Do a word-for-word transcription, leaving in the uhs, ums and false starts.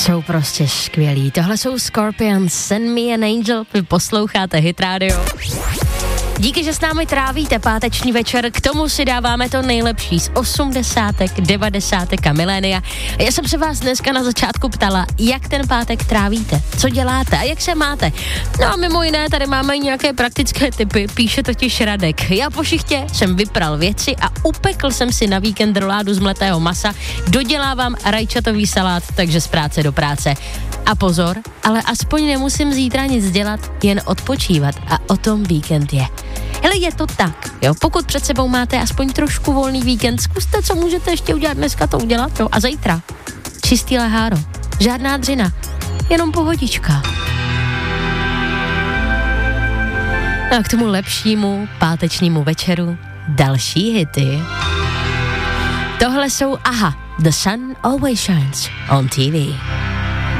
Jsou prostě skvělí. Tohle jsou Scorpions, Send Me an Angel, vy posloucháte Hit Radio. Díky, že s námi trávíte páteční večer, k tomu si dáváme to nejlepší z osmdesátek, devadesátek a milénia. Já jsem se vás dneska na začátku ptala, jak ten pátek trávíte, co děláte a jak se máte. No a mimo jiné tady máme nějaké praktické tipy, píše totiž Radek. Já po šichtě jsem vypral věci a upekl jsem si na víkend roládu z mletého masa, dodělávám rajčatový salát, takže z práce do práce. A pozor, ale aspoň nemusím zítra nic dělat, jen odpočívat a o tom víkend je. Hele, je to tak, jo, pokud před sebou máte aspoň trošku volný víkend, zkuste, co můžete ještě udělat dneska, to udělat, jo, a zítra. Čistý leháro, žádná dřina, jenom pohodička. A k tomu lepšímu pátečnímu večeru další hity. Tohle jsou Aha, The Sun Always Shines on T V.